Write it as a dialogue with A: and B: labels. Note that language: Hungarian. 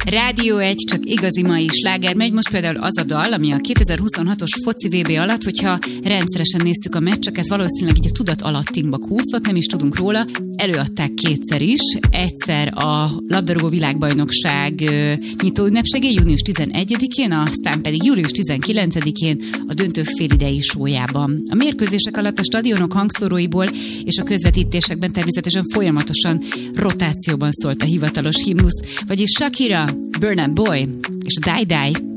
A: Rádió 1, csak igazi mai sláger megy. Most például az a dal, ami a 2026-os foci VB alatt, hogyha rendszeresen néztük a meccseket, valószínűleg így a tudat alattinkba kúszott, nem is tudunk róla. Előadták kétszer is. Egyszer a labdarúgó világbajnokság nyitó ünnepségén, június 11-én, aztán pedig július 19-én a döntő félidei sójában. A mérkőzések alatt a stadionok hangszóróiból és a közvetítésekben természetesen folyamatosan rotációban szólt a hivatalos himnusz, vagyis Shakira, Burna Boy és Die Die.